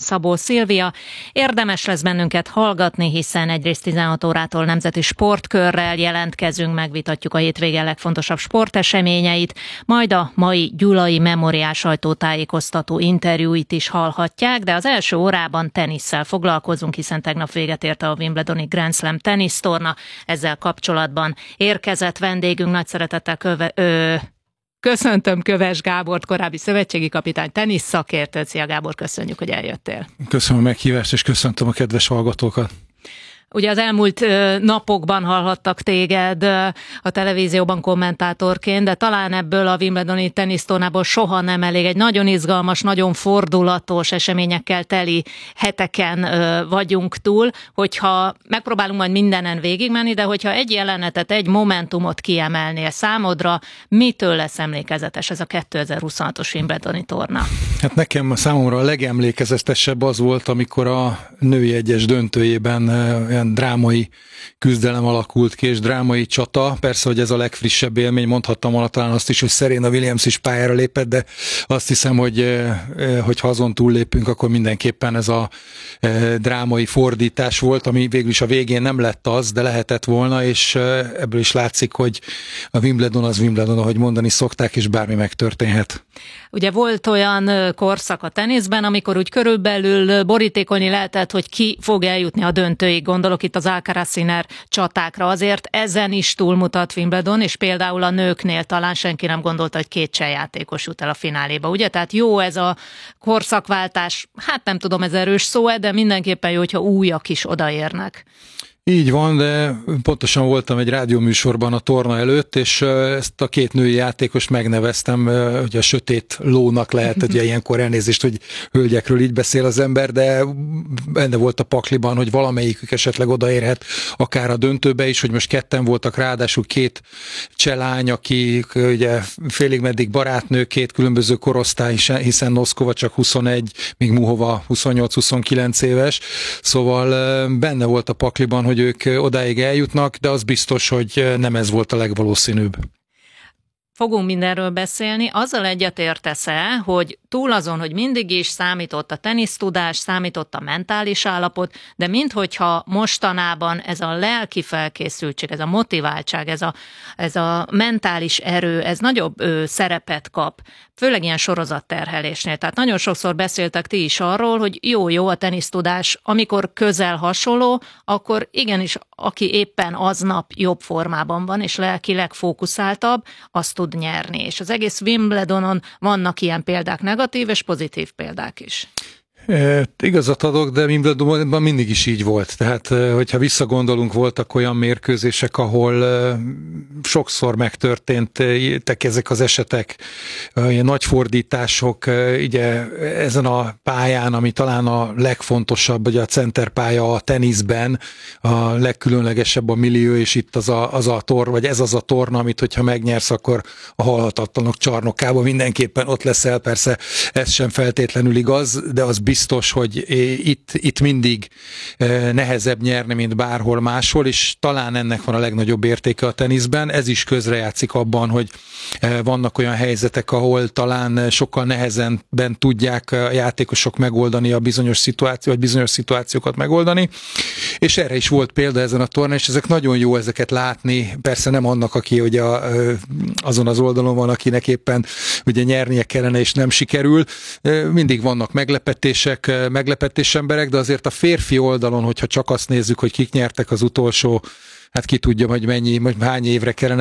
Szabó Szilvia. Érdemes lesz bennünket hallgatni, hiszen egyrészt 16 órától nemzeti sportkörrel jelentkezünk, megvitatjuk a hétvége legfontosabb sporteseményeit, majd a mai Gyulai Memoriál sajtótájékoztató interjúit is hallhatják, de az első órában tenisszel foglalkozunk, hiszen tegnap véget ért a Wimbledoni Grand Slam tenisztorna. Ezzel kapcsolatban érkezett vendégünk, nagy szeretettel köszöntöm Köves Gábort, korábbi szövetségi kapitány, tenisz szakértőt. Szia Gábor, köszönjük, hogy eljöttél. Köszönöm a meghívást, és köszöntöm a kedves hallgatókat. Ugye az elmúlt napokban hallhattak téged a televízióban kommentátorként, de talán ebből a Wimbledoni tenisztornából soha nem elég. Egy nagyon izgalmas, nagyon fordulatos eseményekkel teli heteken vagyunk túl, hogyha megpróbálunk majd mindenen végigmenni, de hogyha egy jelenetet, egy momentumot kiemelnél számodra, mitől lesz emlékezetes ez a 2026-os Wimbledoni torna? Hát nekem számomra a legemlékezetesebb az volt, amikor a női egyes döntőjében olyan drámai küzdelem alakult ki, és drámai csata. Persze, hogy ez a legfrissebb élmény, mondhattam volna talán azt is, hogy Serena Williams is pályára lépett, de azt hiszem, hogy ha azon túllépünk, akkor mindenképpen ez a drámai fordítás volt, ami végül is a végén nem lett az, de lehetett volna, és ebből is látszik, hogy a Wimbledon az Wimbledon, ahogy mondani szokták, és bármi megtörténhet. Ugye volt olyan korszak a teniszben, amikor úgy körülbelül borítékolni lehetett, hogy ki fog eljutni a döntőig. Gondolok itt az Alcaraz-Sinner csatákra. Azért ezen is túlmutat Wimbledon, és például a nőknél talán senki nem gondolta, hogy két cseh játékos jut el a fináléba, ugye? Tehát jó ez a korszakváltás, hát nem tudom, ez erős szó, de mindenképpen jó, hogyha újak is odaérnek. Így van, de pontosan voltam egy rádióműsorban a torna előtt, és ezt a két női játékost megneveztem, hogy a sötét lónak lehet, hogy ilyenkor elnézést, hogy hölgyekről így beszél az ember, de benne volt a pakliban, hogy valamelyikük esetleg odaérhet akár a döntőbe is, hogy most ketten voltak, ráadásul két cselány, akik ugye félig meddig barátnő, két különböző korosztály, hiszen Noszkova csak 21, míg Muhova 28-29 éves, szóval benne volt a pakliban, hogy ők odáig eljutnak, de az biztos, hogy nem ez volt a legvalószínűbb. Fogunk mindenről beszélni. Azzal egyetértesz-e, hogy túl azon, hogy mindig is számított a tenisztudás, számított a mentális állapot, de minthogyha mostanában ez a lelki felkészültség, ez a motiváltság, ez a mentális erő, ez nagyobb szerepet kap, főleg ilyen sorozatterhelésnél. Tehát nagyon sokszor beszéltek ti is arról, hogy jó a tenisztudás, amikor közel hasonló, akkor igenis, aki éppen aznap jobb formában van, és lelkileg fókuszáltabb, azt tud nyerni. És az egész Wimbledonon vannak ilyen példák, negatív és pozitív példák is. Igazat adok, de Wimbledonban mindig is így volt. Tehát, hogyha visszagondolunk, voltak olyan mérkőzések, ahol sokszor megtörténtek ezek az esetek, ilyen nagy fordítások, ugye ezen a pályán, ami talán a legfontosabb, ugye a centerpálya a teniszben, a legkülönlegesebb a millió, és itt ez az a torna, amit hogyha megnyersz, akkor a halhatatlanok csarnokában mindenképpen ott leszel. Persze ez sem feltétlenül igaz, de az biztos, hogy itt mindig nehezebb nyerni, mint bárhol máshol, és talán ennek van a legnagyobb értéke a teniszben. Ez is közrejátszik abban, hogy vannak olyan helyzetek, ahol talán sokkal nehezebben tudják a játékosok megoldani a bizonyos szituációkat megoldani, és erre is volt példa ezen a tornán, és ezek nagyon jó ezeket látni. Persze nem annak, aki ugye azon az oldalon van, akinek éppen ugye nyernie kellene, és nem sikerül. Mindig vannak meglepetés emberek, de azért a férfi oldalon, hogyha csak azt nézzük, hogy kik nyertek az utolsó, hát ki tudja, hogy hány évre kellene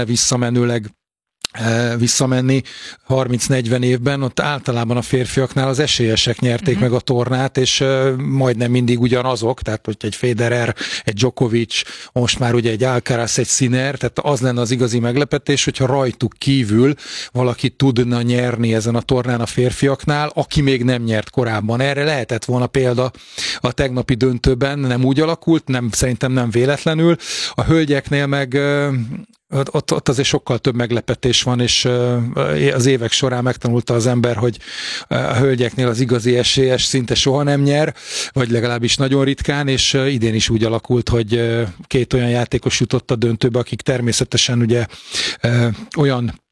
visszamenni 30-40 évben, ott általában a férfiaknál az esélyesek nyerték meg a tornát, és majdnem mindig ugyanazok, tehát hogy egy Federer, egy Djokovic, most már ugye egy Alcaraz, egy Sinner, tehát az lenne az igazi meglepetés, hogyha rajtuk kívül valaki tudna nyerni ezen a tornán a férfiaknál, aki még nem nyert korábban. Erre lehetett volna példa a tegnapi döntőben, nem úgy alakult, szerintem nem véletlenül. A hölgyeknél meg ott azért sokkal több meglepetés van, és az évek során megtanulta az ember, hogy a hölgyeknél az igazi esélyes szinte soha nem nyer, vagy legalábbis nagyon ritkán, és idén is úgy alakult, hogy két olyan játékos jutott a döntőbe, akik természetesen ugye olyan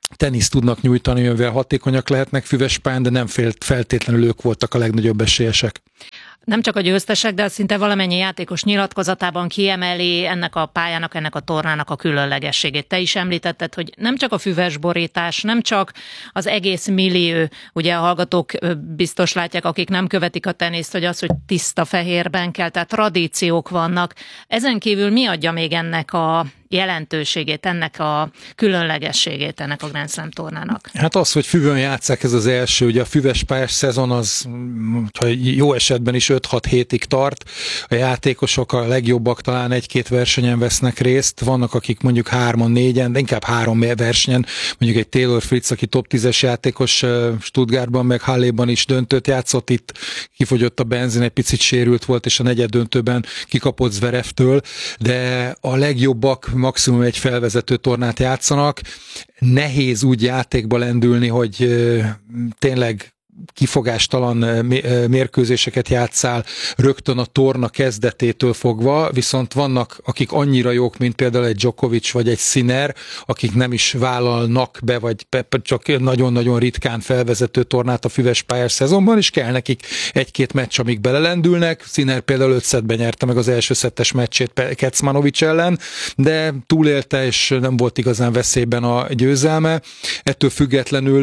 teniszt tudnak nyújtani, mivel hatékonyak lehetnek füves pályán, de nem feltétlenül ők voltak a legnagyobb esélyesek. Nem csak a győztesek, de szinte valamennyi játékos nyilatkozatában kiemeli ennek a pályának, ennek a tornának a különlegességét. Te is említetted, hogy nem csak a füves borítás, nem csak az egész millió, ugye a hallgatók biztos látják, akik nem követik a teniszt, hogy az, hogy tiszta fehérben kell, tehát tradíciók vannak. Ezen kívül mi adja még ennek a jelentőségét, ennek a különlegességét ennek a Grand Slam tornának? Hát az, hogy füvön játsszák, ez az első, ugye a füves pályás szezon az, ha jó esetben is 5-6 hétig tart, a játékosok a legjobbak talán 1-2 versenyen vesznek részt, vannak akik mondjuk 3-4-en, de inkább 3 versenyen, mondjuk egy Taylor Fritz, aki top 10-es játékos Stuttgartban, meg Halléban is döntőt játszott, itt kifogyott a benzin, egy picit sérült volt, és a negyed döntőben kikapott Zverevtől, de a legjobbak maximum egy felvezető tornát játszanak. Nehéz úgy játékba lendülni, hogy tényleg kifogástalan mérkőzéseket játszál rögtön a torna kezdetétől fogva, viszont vannak, akik annyira jók, mint például egy Djokovic vagy egy Sinner, akik nem is vállalnak be, vagy csak nagyon-nagyon ritkán felvezető tornát a füves pályás szezonban, és kell nekik 1-2 meccs, amíg belelendülnek. Sinner például 5 szettben nyerte meg az első szettes meccsét Kecmanovic ellen, de túlélte, és nem volt igazán veszélyben a győzelme. Ettől függetlenül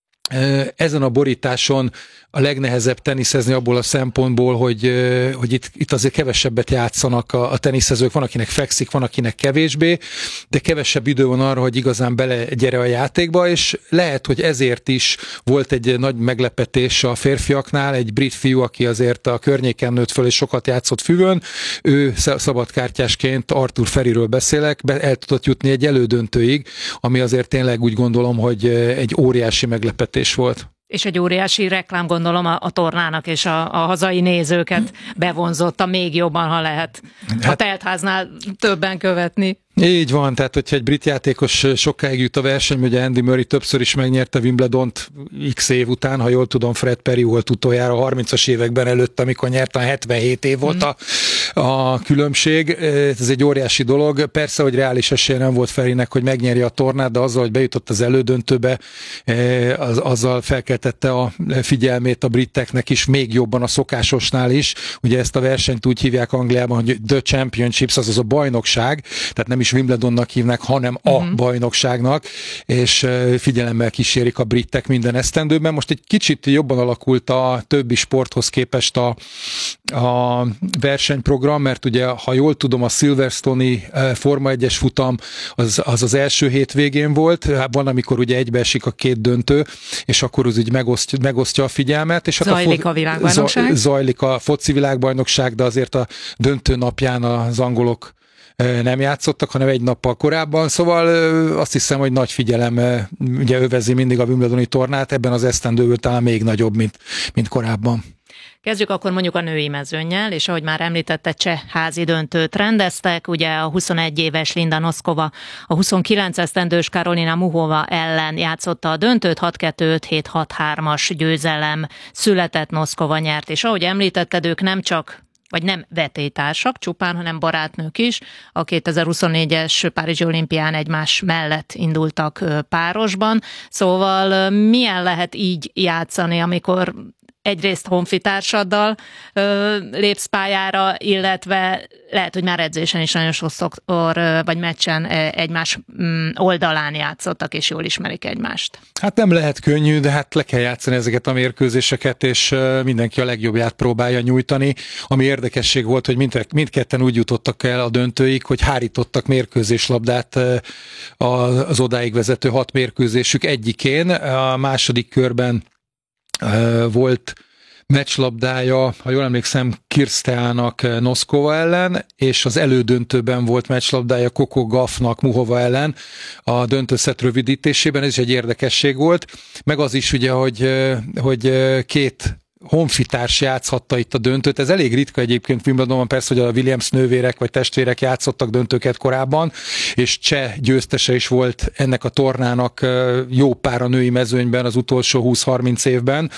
ezen a borításon a legnehezebb teniszezni abból a szempontból, hogy itt azért kevesebbet játszanak a teniszezők, van akinek fekszik, van akinek kevésbé, de kevesebb idő van arra, hogy igazán belegyere a játékba, és lehet, hogy ezért is volt egy nagy meglepetés a férfiaknál, egy brit fiú, aki azért a környéken nőtt föl és sokat játszott füvön, ő szabadkártyásként, Arthur Feriről beszélek, el tudott jutni egy elődöntőig, ami azért tényleg úgy gondolom, hogy egy óriási meglepetés volt. És egy óriási reklám, gondolom, a tornának és a hazai nézőket bevonzotta még jobban, ha lehet a teltháznál többen követni. Így van, tehát hogyha egy brit játékos sokáig jut a verseny, ugye Andy Murray többször is megnyerte Wimbledont x év után, ha jól tudom, Fred Perry volt utoljára 30-as években előtt, amikor nyerte, 77 év volt a különbség. Ez egy óriási dolog. Persze, hogy reális esélye nem volt Ferrynek, hogy megnyerje a tornát, de azzal, hogy bejutott az elődöntőbe, azzal felkeltette a figyelmét a briteknek is, még jobban a szokásosnál is. Ugye ezt a versenyt úgy hívják Angliában, hogy The Championships, azaz a bajnokság, tehát nem is Wimbledonnak hívnak, hanem a bajnokságnak, és figyelemmel kísérik a britek minden esztendőben. Most egy kicsit jobban alakult a többi sporthoz képest a versenyprogram, mert ugye, ha jól tudom, a Silverstone-i Forma 1-es futam az első hétvégén volt, van, amikor ugye egybeesik a 2 döntő, és akkor az úgy megosztja a figyelmet. És zajlik a világbajnokság? Zajlik a foci világbajnokság, de azért a döntő napján az angolok nem játszottak, hanem egy nappal korábban, szóval azt hiszem, hogy nagy figyelem ugye övezi mindig a Wimbledoni tornát, ebben az esztendőből talán még nagyobb, mint korábban. Kezdjük akkor mondjuk a női mezőnnyel, és ahogy már említette, cseh házi döntőt rendeztek, ugye a 21 éves Linda Noskova a 29 esztendős Karolina Muchova ellen játszotta a döntőt, 6-2-5-7-6-3-as győzelem született, Noskova nyert, és ahogy említetted, ők nem vetélytársak csupán, hanem barátnők is. A 2024-es Párizsi olimpián egymás mellett indultak párosban. Szóval milyen lehet így játszani, amikor egyrészt honfitársaddal lépsz pályára, illetve lehet, hogy már edzésen is nagyon sokszor, vagy meccsen egymás oldalán játszottak, és jól ismerik egymást. Hát nem lehet könnyű, de hát le kell játszani ezeket a mérkőzéseket, és mindenki a legjobbját próbálja nyújtani. Ami érdekesség volt, hogy mindketten úgy jutottak el a döntőig, hogy hárítottak mérkőzéslabdát az odáig vezető 6 mérkőzésük egyikén. A második körben volt meccslabdája, ha jól emlékszem, Kirsteának Noskova ellen, és az elődöntőben volt meccslabdája Coco Gauffnak Muchova ellen a döntőszett rövidítésében, ez is egy érdekesség volt. Meg az is ugye, hogy 2 honfitárs játszhatta itt a döntőt. Ez elég ritka egyébként Wimbledonban, persze, hogy a Williams nővérek vagy testvérek játszottak döntőket korábban, és cseh győztese is volt ennek a tornának jó pár a női mezőnyben az utolsó 20-30 évben,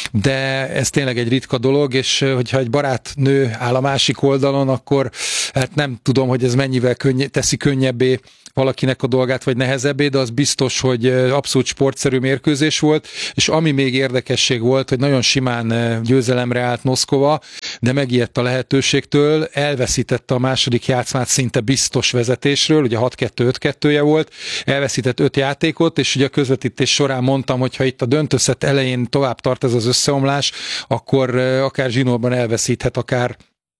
de ez tényleg egy ritka dolog, és hogyha egy barátnő áll a másik oldalon, akkor hát nem tudom, hogy ez mennyivel teszi könnyebbé valakinek a dolgát, vagy nehezebbé, de az biztos, hogy abszolút sportszerű mérkőzés volt, és ami még érdekesség volt, hogy nagyon simán győzelemre állt Noskova, de megijedt a lehetőségtől, elveszítette a második játszmát szinte biztos vezetésről, ugye 6-2-5-2-je volt, elveszített 5 játékot, és ugye a közvetítés során mondtam, hogy ha itt a döntőszett elején tovább tart ez az összeomlás, akkor akár zsinórban elveszíthet, akár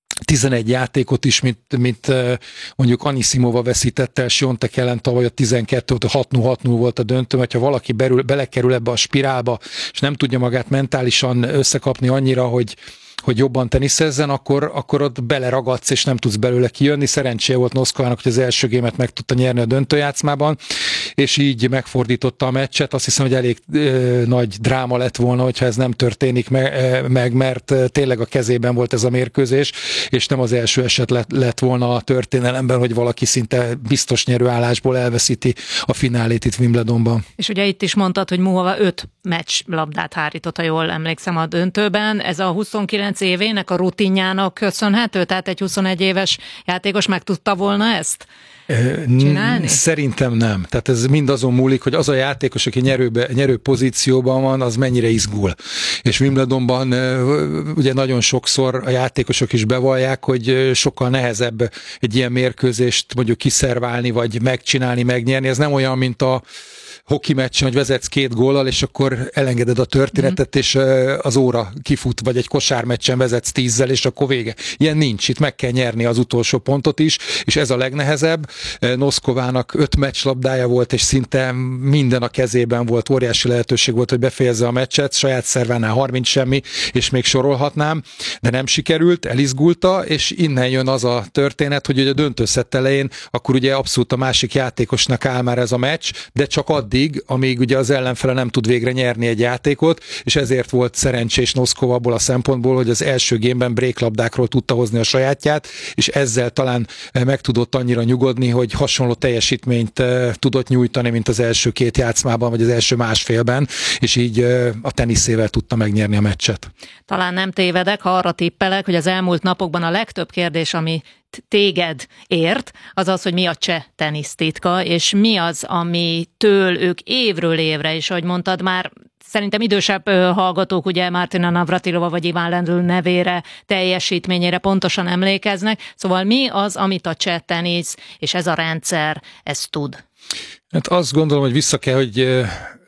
11 játékot is, mint mondjuk Anisimova veszítette el Swiatek ellen tavaly a 12, 6-0 volt a döntő, mert ha valaki belekerül ebbe a spirálba, és nem tudja magát mentálisan összekapni annyira, hogy jobban teniszezzen, akkor ott beleragadsz, és nem tudsz belőle kijönni. Szerencséje volt Noszkovának, hogy az első gémet meg tudta nyerni a döntőjátszmában, és így megfordította a meccset. Azt hiszem, hogy elég nagy dráma lett volna, hogyha ez nem történik meg, mert tényleg a kezében volt ez a mérkőzés, és nem az első eset lett volna a történelemben, hogy valaki szinte biztos nyerőállásból elveszíti a finálét itt Wimbledonban. És ugye itt is mondtad, hogy Muhova 5 meccs labdát hárított, ha jól emlékszem a döntőben. Ez a 29 évének a rutinjának köszönhető? Tehát egy 21 éves játékos meg tudta volna ezt csinálni? Szerintem nem. Tehát ez mind azon múlik, hogy az a játékos, aki nyerő pozícióban van, az mennyire izgul. És Wimbledonban ugye nagyon sokszor a játékosok is bevallják, hogy sokkal nehezebb egy ilyen mérkőzést mondjuk kiszerválni, vagy megcsinálni, megnyerni. Ez nem olyan, mint a hoki meccsen, hogy vezetsz 2 góllal, és akkor elengeded a történetet, és az óra kifut, vagy egy kosármeccsen vezetsz 10-zel, és akkor vége. Ilyen nincs, itt meg kell nyerni az utolsó pontot is, és ez a legnehezebb. Noszkovának 5 meccslabdája volt, és szinte minden a kezében volt, óriási lehetőség volt, hogy befejezze a meccset, saját szervánál 30 semmi, és még sorolhatnám, de nem sikerült, elizgulta, és innen jön az a történet, hogy ugye a döntőszett elején, akkor ugye abszolút a másik játékosnak áll már ez a meccs, de csak addig, amíg ugye az ellenfele nem tud végre nyerni egy játékot, és ezért volt szerencsés Noszkova abból a szempontból, hogy az első gémben bréklabdákról tudta hozni a sajátját, és ezzel talán meg tudott annyira nyugodni, hogy hasonló teljesítményt tudott nyújtani, mint az első 2 játszmában, vagy az első másfélben, és így a teniszével tudta megnyerni a meccset. Talán nem tévedek, ha arra tippelek, hogy az elmúlt napokban a legtöbb kérdés, ami téged ért, az az, hogy mi a cseh tenisztitka, és mi az, amitől ők évről évre, és ahogy mondtad már, szerintem idősebb hallgatók, ugye Martina Navratilova vagy Ivan Lendl nevére, teljesítményére pontosan emlékeznek, szóval mi az, amit a cseh tenisz és ez a rendszer, ez tud? Hát azt gondolom, hogy vissza kell, hogy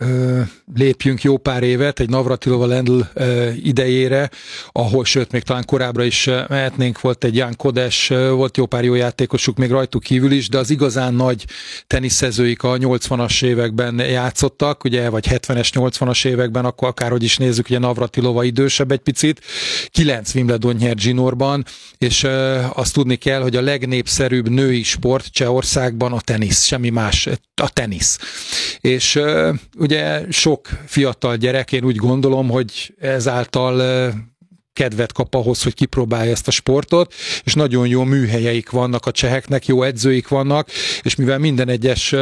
lépjünk jó pár évet egy Navratilova Lendl idejére, ahol, sőt, még talán korábbra is mehetnénk, volt egy Jan Kodes, volt jó pár jó játékosuk még rajtuk kívül is, de az igazán nagy teniszezőik a 80-as években játszottak, ugye, vagy 70-es, 80-as években, akkor akárhogy is nézzük, ugye Navratilova idősebb egy picit, 9 Wimbledon nyert zsinórban, és azt tudni kell, hogy a legnépszerűbb női sport Csehországban a tenisz, semmi más, a tenisz. És ugye sok fiatal gyerek, én úgy gondolom, hogy ezáltal kedvet kap ahhoz, hogy kipróbálja ezt a sportot, és nagyon jó műhelyeik vannak a cseheknek, jó edzőik vannak, és mivel minden egyes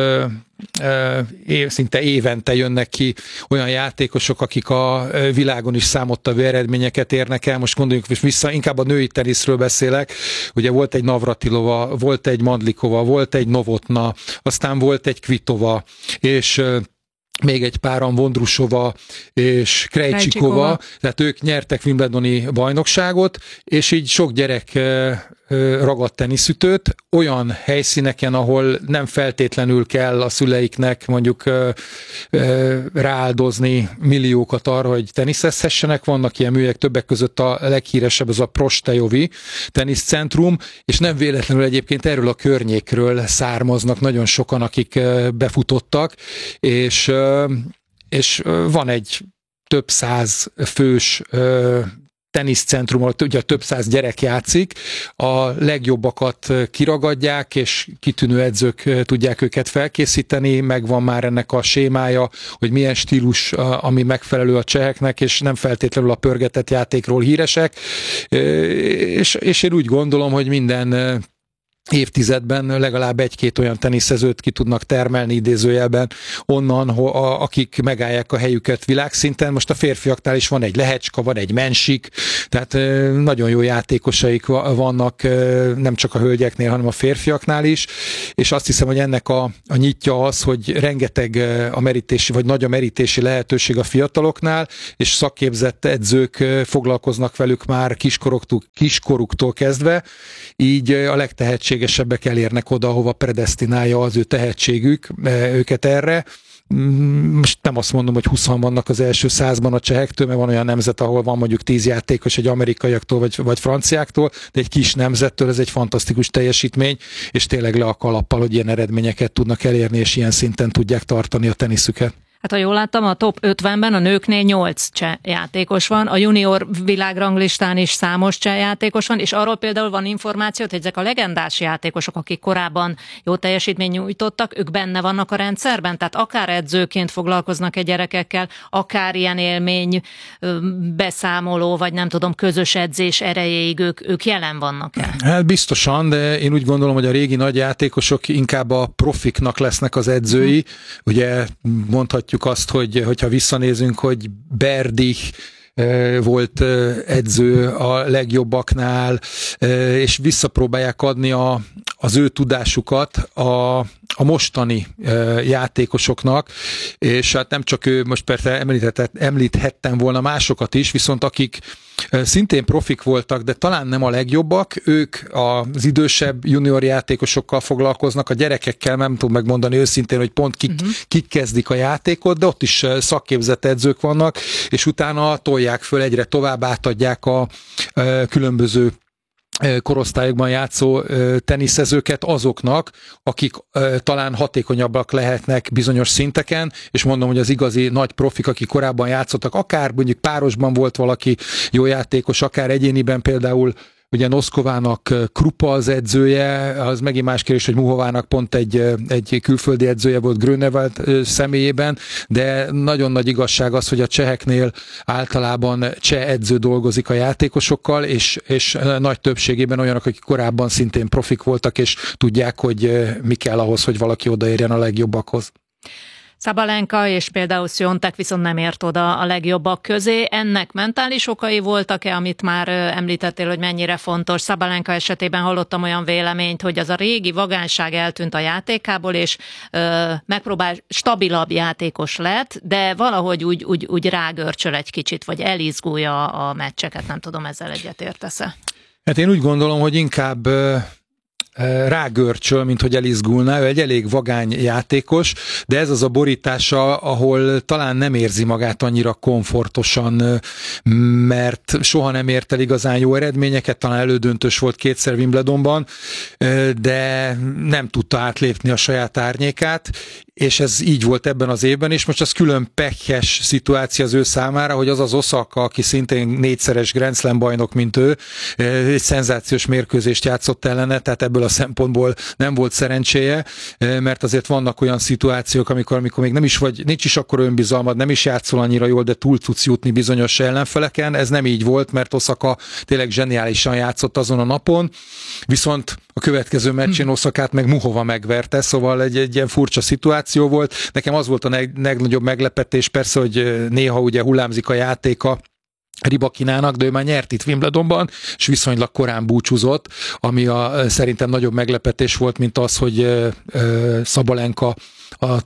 szinte évente jönnek ki olyan játékosok, akik a világon is számottevő eredményeket érnek el, most gondoljunk vissza, inkább a női teniszről beszélek, ugye volt egy Navratilova, volt egy Mandlikova, volt egy Novotna, aztán volt egy Kvitova, és még egy páran, Vondrusova és Krejcsikova, tehát ők nyertek Wimbledoni bajnokságot, és így sok gyerek ragadt teniszütőt olyan helyszíneken, ahol nem feltétlenül kell a szüleiknek mondjuk rááldozni milliókat arra, hogy teniszezhessenek. Vannak ilyen műhelyek, többek között a leghíresebb az a Prostejovi teniszcentrum, és nem véletlenül egyébként erről a környékről származnak nagyon sokan, akik befutottak, és van egy több száz fős teniszcentrum, ahol ugye több száz gyerek játszik, a legjobbakat kiragadják, és kitűnő edzők tudják őket felkészíteni, megvan már ennek a sémája, hogy milyen stílus, ami megfelelő a cseheknek, és nem feltétlenül a pörgetett játékról híresek, és én úgy gondolom, hogy minden évtizedben legalább egy-két olyan teniszezőt ki tudnak termelni idézőjelben onnan, akik megállják a helyüket világszinten. Most a férfiaknál is van egy Lehecska, van egy Mensik, tehát nagyon jó játékosaik vannak nem csak a hölgyeknél, hanem a férfiaknál is, és azt hiszem, hogy ennek a nyitja az, hogy rengeteg a merítési, vagy nagy a merítési lehetőség a fiataloknál, és szakképzett edzők foglalkoznak velük már kiskoruktól kezdve, így a legtehetségesebbek elérnek oda, ahova predesztinálja az ő tehetségük őket erre. Most nem azt mondom, hogy 20 vannak az első 100-ban a csehektől, mert van olyan nemzet, ahol van mondjuk 10 játékos egy amerikaiaktól vagy franciáktól, de egy kis nemzettől ez egy fantasztikus teljesítmény, és tényleg le a kalappal, hogy ilyen eredményeket tudnak elérni, és ilyen szinten tudják tartani a teniszüket. Hát ha jól láttam, a top 50-ben a nőknél 8 cseh játékos van, a junior világranglistán is számos cseh játékos van, és arról például van információ, hogy ezek a legendás játékosok, akik korábban jó teljesítményt nyújtottak, ők benne vannak a rendszerben, tehát akár edzőként foglalkoznak egy gyerekekkel, akár ilyen élmény beszámoló, vagy nem tudom, közös edzés erejéig ők jelen vannak-e? Hát biztosan, de én úgy gondolom, hogy a régi nagy játékosok inkább a profiknak lesznek az edzői. Ugye mondhatjuk azt, hogyha visszanézünk, hogy Berdych volt edző a legjobbaknál, és visszapróbálják adni az ő tudásukat a mostani játékosoknak, és hát nem csak ő, most persze említhettem volna másokat is, viszont akik szintén profik voltak, de talán nem a legjobbak, ők az idősebb junior játékosokkal foglalkoznak, a gyerekekkel nem tudom megmondani őszintén, hogy pont kik kezdik a játékot, de ott is szakképzett edzők vannak, és utána tolják föl, egyre tovább átadják a különböző korosztályokban játszó teniszezőket azoknak, akik talán hatékonyabbak lehetnek bizonyos szinteken, és mondom, hogy az igazi nagy profik, akik korábban játszottak, akár mondjuk párosban volt valaki jó játékos, akár egyéniben például ugye Noszkovának Krupa az edzője, az megint más kérdés, hogy Muhovának pont egy külföldi edzője volt Grönewald személyében, de nagyon nagy igazság az, hogy a cseheknél általában cseh edző dolgozik a játékosokkal, és nagy többségében olyanok, akik korábban szintén profik voltak, és tudják, hogy mi kell ahhoz, hogy valaki odaérjen a legjobbakhoz. Szabalenka és például Świątek viszont nem ért oda a legjobbak közé. Ennek mentális okai voltak-e, amit már említettél, hogy mennyire fontos? Szabalenka esetében hallottam olyan véleményt, hogy az a régi vagányság eltűnt a játékából, és megpróbál stabilabb játékos lett, de valahogy úgy rágörcsöl egy kicsit, vagy elizgulja a meccseket. Nem tudom, ezzel egyetértesz-e? Hát én úgy gondolom, hogy inkább rágörcsöl, mint hogy elizgulná. Ő egy elég vagány játékos, de ez az a borítása, ahol talán nem érzi magát annyira komfortosan, mert soha nem ért el igazán jó eredményeket, talán elődöntős volt kétszer Wimbledonban, de nem tudta átlépni a saját árnyékát, és ez így volt ebben az évben, és most az külön pekhes szituáció az ő számára, hogy az Osaka, aki szintén 4-szeres Grand Slam bajnok, mint ő, egy szenzációs mérkőzést játszott ellene, tehát ebből a szempontból nem volt szerencséje, mert azért vannak olyan szituációk, amikor még nem is vagy, nincs is akkor önbizalmad, nem is játszol annyira jól, de túl tudsz jutni bizonyos ellenfeleken. Ez nem így volt, mert Osaka tényleg zseniálisan játszott azon a napon, viszont a következő meccsén Osakát meg Muhova megverte, szóval egy ilyen furcsa szituáció volt. Nekem az volt a legnagyobb meglepetés, persze, hogy néha ugye hullámzik a játéka Ribakinának, de ő már nyert itt Wimbledonban, és viszonylag korán búcsúzott, ami szerintem nagyobb meglepetés volt, mint az, hogy Szabalenka a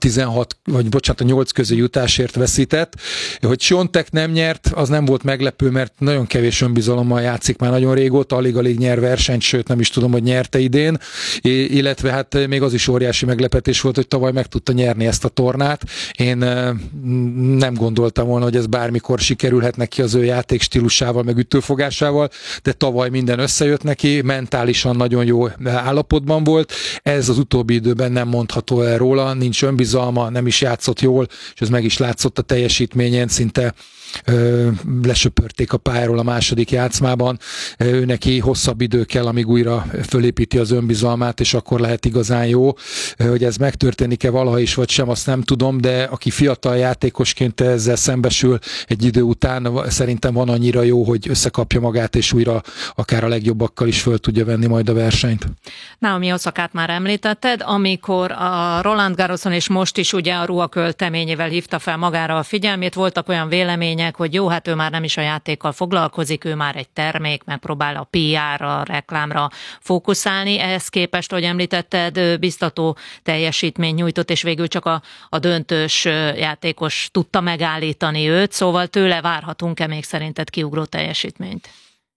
8 közé jutásért veszített. Hogy Świątek nem nyert, az nem volt meglepő, mert nagyon kevés önbizalommal játszik már nagyon régóta, alig-alig nyer versenyt, sőt nem is tudom, hogy nyerte idén, illetve hát még az is óriási meglepetés volt, hogy tavaly meg tudta nyerni ezt a tornát. Én nem gondoltam volna, hogy ez bármikor sikerülhet neki az ő játékstílusával, meg ütőfogásával, de tavaly minden összejött neki, mentálisan nagyon jó állapotban volt. Ez az utóbbi időben nem mondható el róla, nincs önbizalma, nem is játszott jól, és ez meg is látszott a teljesítményén, szinte lesöpörték a pályáról a második játszmában. Ő neki hosszabb idő kell, amíg újra fölépíti az önbizalmát, és akkor lehet igazán jó. Hogy ez megtörténik-e valaha is, vagy sem, azt nem tudom, de aki fiatal játékosként ezzel szembesül egy idő után, szerintem van annyira jó, hogy összekapja magát, és újra akár a legjobbakkal is föl tudja venni majd a versenyt. Naomi Osakát már említetted, amikor a Roland Garroson és most is ugye a ruhakölteményével hívta fel magára a figyelmét, voltak olyan vélemények, hogy jó, hát ő már nem is a játékkal foglalkozik, ő már egy termék, megpróbál a PR-ra, a reklámra fókuszálni. Ehhez képest, hogy említetted, biztató teljesítmény nyújtott, és végül csak a döntős játékos tudta megállítani őt, szóval tőle várhatunk-e még szerinted kiugró teljesítményt?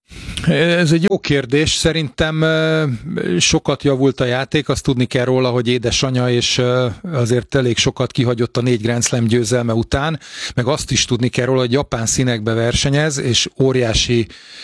Ez egy jó kérdés. Szerintem sokat javult a játék, azt tudni kell róla, hogy édesanyja, és azért elég sokat kihagyott a 4 Grand Slam győzelme után, meg azt is tudni kell róla, hogy japán színekbe versenyez, és óriási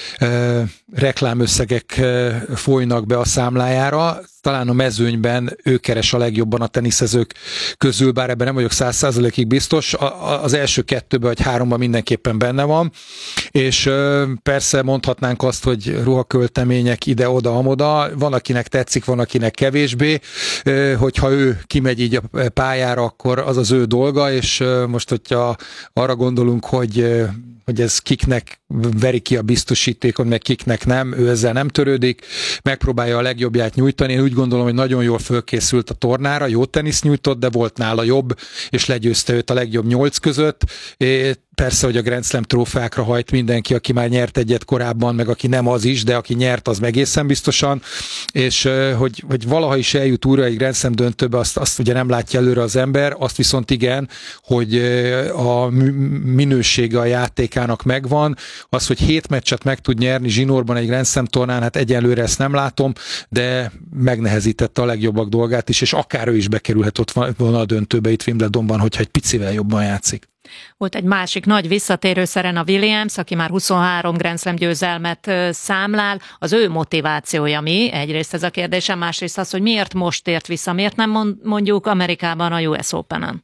reklámösszegek folynak be a számlájára. Talán a mezőnyben ő keres a legjobban a teniszezők közül, bár ebben nem vagyok 100%-ig biztos. Az első 2-ben vagy 3-ban mindenképpen benne van, és persze mondhatnánk azt, hogy ruhaköltemények ide-oda-amoda, van akinek tetszik, van akinek kevésbé, hogyha ő kimegy így a pályára, akkor az az ő dolga, és most, hogyha arra gondolunk, hogy ez kiknek veri ki a biztosítékon, meg kiknek nem, ő ezzel nem törődik, megpróbálja a legjobbját nyújtani. Én úgy gondolom, hogy nagyon jól fölkészült a tornára, jó tenisz nyújtott, de volt nála jobb, és legyőzte őt a legjobb 8 között. Persze, hogy a Grand Slam trófeákra hajt mindenki, aki már nyert egyet korábban, meg aki nem az is, de aki nyert, az egészen biztosan, és hogy valaha is eljut újra egy Grand Slam döntőbe, azt ugye nem látja előre az ember, azt viszont igen, hogy a minősége a játékának megvan, az, hogy 7 meccset meg tud nyerni zsinórban egy Grand Slam tornán, hát egyelőre ezt nem látom, de megnehezítette a legjobbak dolgát is, és akár ő is bekerülhet ott volna a döntőbe itt Wimbledonban, hogyha egy picivel jobban játszik. Volt egy másik nagy visszatérő, Serena Williams, aki már 23 Grand Slam győzelmet számlál. Az ő motivációja mi? Egyrészt ez a kérdésem, másrészt az, hogy miért most tért vissza, miért nem mondjuk Amerikában a US Openen?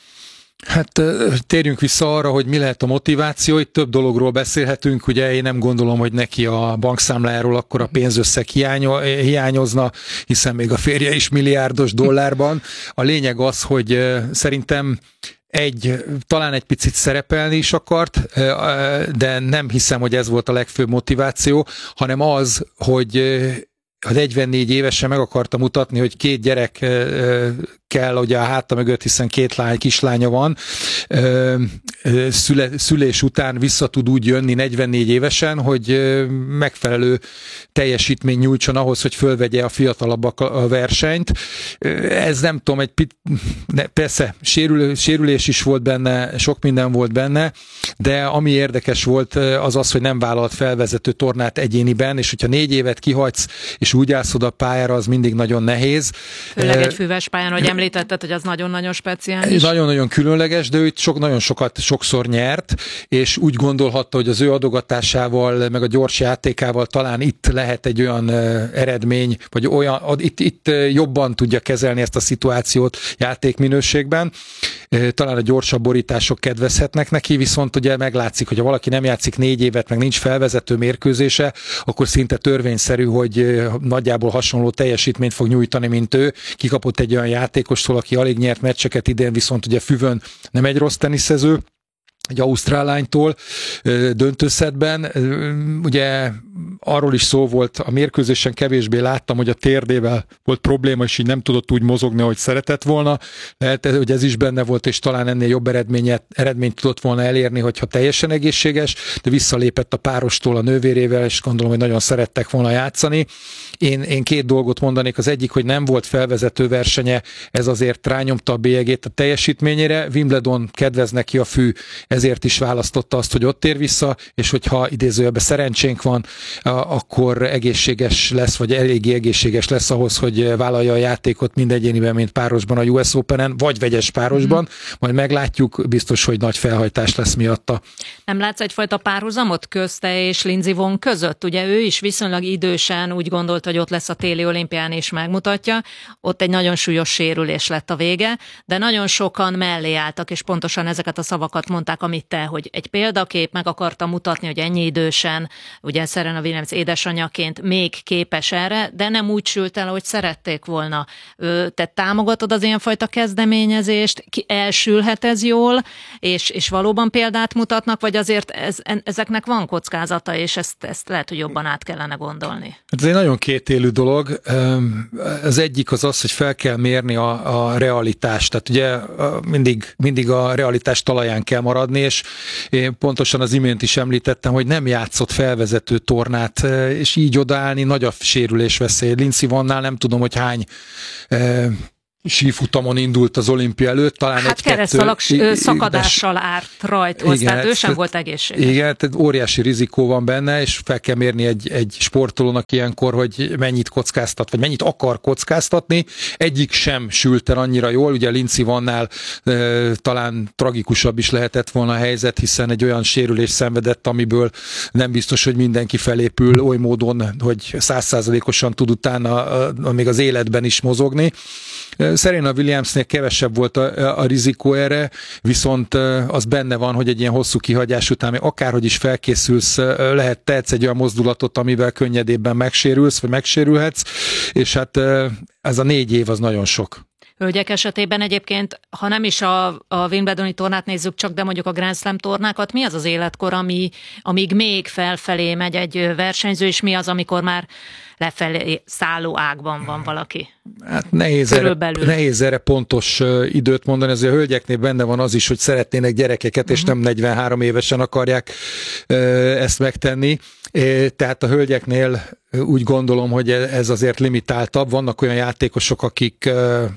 Hát térjünk vissza arra, hogy mi lehet a motiváció. Itt több dologról beszélhetünk. Ugye én nem gondolom, hogy neki a bankszámlájáról akkor a pénzösszeg hiányozna, hiszen még a férje is milliárdos dollárban. A lényeg az, hogy szerintem talán egy picit szerepelni is akart, de nem hiszem, hogy ez volt a legfőbb motiváció, hanem az, hogy 44 évesen meg akarta mutatni, hogy 2 gyerek kell ugye a háta mögött, hiszen 2 kislánya van, szülés után vissza tud úgy jönni 44 évesen, hogy megfelelő teljesítmény nyújtson ahhoz, hogy fölvegye a fiatalabbak a versenyt. Ez nem tudom, persze sérülés is volt benne, sok minden volt benne, de ami érdekes volt az az, hogy nem vállalt felvezető tornát egyéniben, és hogyha 4 évet kihagysz, és úgy állsz oda a pályára, az mindig nagyon nehéz. Főleg egy füves pályán, hogy említetted, hogy az nagyon-nagyon speciális. Nagyon-nagyon különleges, de ő itt sokszor nyert, és úgy gondolhatta, hogy az ő adogatásával, meg a gyors játékával talán itt lehet egy olyan eredmény, vagy olyan, itt jobban tudja kezelni ezt a szituációt játékminőségben. Talán a gyorsabb borítások kedvezhetnek neki, viszont ugye meglátszik, hogy ha valaki nem játszik 4 évet, meg nincs felvezető mérkőzése, akkor szinte törvényszerű, hogy nagyjából hasonló teljesítményt fog nyújtani, mint ő. Kikapott egy olyan játékostól, aki alig nyert meccseket idén, viszont ugye Füvön nem egy rossz teniszező, egy ausztrál lánytól döntőszetben. Ugye arról is szó volt, a mérkőzésen kevésbé láttam, hogy a térdével volt probléma, és így nem tudott úgy mozogni, ahogy szeretett volna. Lehet, hogy ez is benne volt, és talán ennél jobb eredményt tudott volna elérni, hogyha teljesen egészséges, de visszalépett a párostól a nővérével, és gondolom, hogy nagyon szerettek volna játszani. Én 2 dolgot mondanék. Az egyik, hogy nem volt felvezető versenye, ez azért rányomta a bélyegét a teljesítményére. Wimbledon kedvez neki a fű, ezért is választotta azt, hogy ott tér vissza, és hogyha idézőjelben szerencsénk van, akkor egészséges lesz, vagy eléggé egészséges lesz ahhoz, hogy vállalja a játékot mind egyéniben, mint párosban a US Openen, vagy vegyes párosban. Majd meglátjuk, biztos, hogy nagy felhajtás lesz miatta. Nem látsz egyfajta párhuzamot közte és Lindsey Vonn között? Ugye ő is viszonylag idősen úgy gondolt, hogy ott lesz a téli olimpián és megmutatja. Ott egy nagyon súlyos sérülés lett a vége, de nagyon sokan mellé álltak, és pontosan ezeket a szavakat mondták amit te, hogy egy példakép, meg akarta mutatni, hogy ennyi idősen, ugye Serena Williams édesanyjaként még képes erre, de nem úgy sült el, ahogy szerették volna. Te támogatod az ilyenfajta kezdeményezést, elsülhet ez jól, és valóban példát mutatnak, vagy azért ezeknek van kockázata, és ezt lehet, hogy jobban át kellene gondolni? Ez egy nagyon kétélű dolog. Az egyik az, hogy fel kell mérni a realitást. Tehát ugye mindig a realitás talaján kell maradni, és én pontosan az imént is említettem, hogy nem játszott felvezető tornát, és így odaállni nagy a sérülés veszély. Lindsey Vonnnál nem tudom, hogy hány sífutamon indult az olimpia előtt, talán hát keresztalak szakadással árt rajthoz, igen, tehát ő sem volt egészséges. Igen, tehát óriási rizikó van benne, és fel kell mérni egy sportolónak ilyenkor, hogy mennyit kockáztat, vagy mennyit akar kockáztatni. Egyik sem sült el annyira jól, ugye Lindsey Vonnál talán tragikusabb is lehetett volna a helyzet, hiszen egy olyan sérülés szenvedett, amiből nem biztos, hogy mindenki felépül oly módon, hogy 100%-osan tud utána még az életben is mozogni. Serena Williamsnél kevesebb volt a rizikó erre, viszont az benne van, hogy egy ilyen hosszú kihagyás után, akárhogy is felkészülsz, tehetsz egy olyan mozdulatot, amivel könnyedébben megsérülsz, vagy megsérülhetsz, és hát ez a 4 év az nagyon sok. Hölgyek esetében egyébként, ha nem is a Wimbledoni tornát nézzük csak, de mondjuk a Grand Slam tornákat, mi az az életkor, amíg még felfelé megy egy versenyző, és mi az, amikor már lefelé szálló ágban van valaki? Hát nehéz erre pontos időt mondani, azért a hölgyeknél benne van az is, hogy szeretnének gyerekeket, és nem 43 évesen akarják ezt megtenni. Tehát a hölgyeknél úgy gondolom, hogy ez azért limitáltabb. Vannak olyan játékosok, akik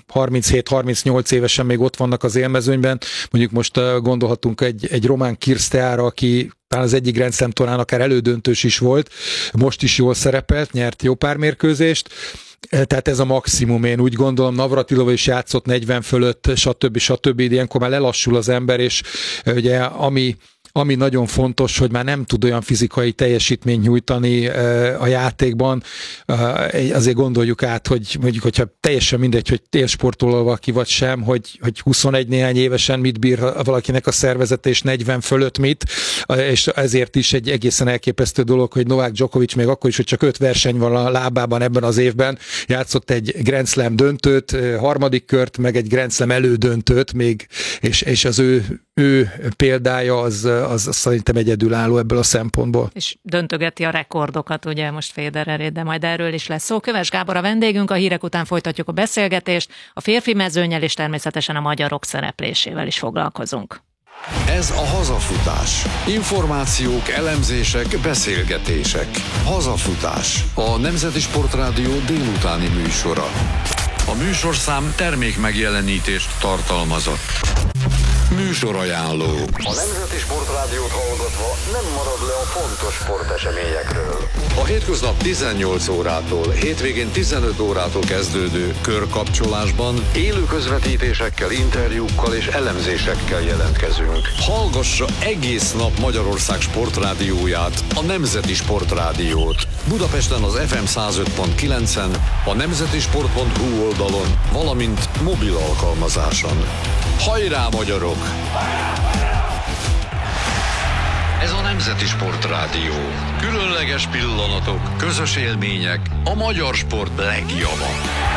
37-38 évesen még ott vannak az élmezőnyben. Mondjuk most gondolhatunk egy Román Kirsteára, aki talán az egyik Grand Slam tornán akár elődöntős is volt. Most is jól szerepelt, nyert jó pár mérkőzést. Tehát ez a maximum, én úgy gondolom. Navratilova is játszott 40 fölött, stb. Ilyenkor már lelassul az ember, és ugye ami nagyon fontos, hogy már nem tud olyan fizikai teljesítményt nyújtani a játékban. Azért gondoljuk át, hogy mondjuk, hogyha teljesen mindegy, hogy élsportoló valaki vagy sem, hogy 21 néhány évesen mit bír valakinek a szervezete, és 40 fölött mit, és ezért is egy egészen elképesztő dolog, hogy Novák Djokovic még akkor is, hogy csak 5 verseny van a lábában ebben az évben, játszott egy Grand Slam döntőt, harmadik kört, meg egy Grand Slam elődöntőt még, és az ő példája az szerintem egyedülálló ebből a szempontból. És döntögeti a rekordokat, ugye most Federerét, de majd erről is lesz szó. Kövess Gábor a vendégünk, a hírek után folytatjuk a beszélgetést, a férfi mezőnnyel és természetesen a magyarok szereplésével is foglalkozunk. Ez a Hazafutás. Információk, elemzések, beszélgetések. Hazafutás. A Nemzeti Sportrádió délutáni műsora. A műsorszám termékmegjelenítést tartalmazott. Műsorajánló. A Nemzeti Sportrádiót hallgatva nem marad le a fontos sporteseményekről. A hétköznap 18 órától, hétvégén 15 órától kezdődő körkapcsolásban élő közvetítésekkel, interjúkkal és elemzésekkel jelentkezünk. Hallgassa egész nap Magyarország sportrádióját, a Nemzeti Sportrádiót. Budapesten az FM 105.9-en, a nemzetisport.hu oldalon, valamint mobil alkalmazáson. Hajrá, magyarok! Ez a Nemzeti Sportrádió. Különleges pillanatok, közös élmények, a magyar sport legjava.